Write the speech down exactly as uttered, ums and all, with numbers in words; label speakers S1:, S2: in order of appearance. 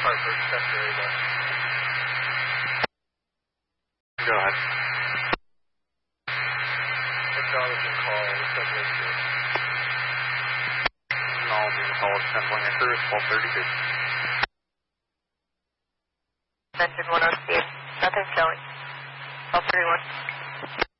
S1: Hartford, secondary bus.
S2: Go ahead.
S1: Hey, Charlie can call the secondary school.
S2: All being called ten point eight service, twelve thirty-two.
S3: Engine one oh speed. Nothing showing. twelve thirty-one.